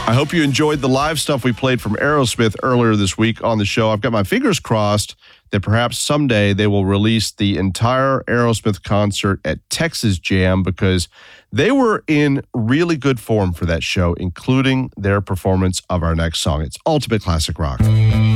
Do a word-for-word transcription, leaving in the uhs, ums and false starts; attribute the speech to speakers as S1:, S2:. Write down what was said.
S1: I hope you enjoyed the live stuff we played from Aerosmith earlier this week on the show. I've got my fingers crossed that perhaps someday they will release the entire Aerosmith concert at Texas Jam, because they were in really good form for that show, including their performance of our next song. It's Ultimate Classic Rock.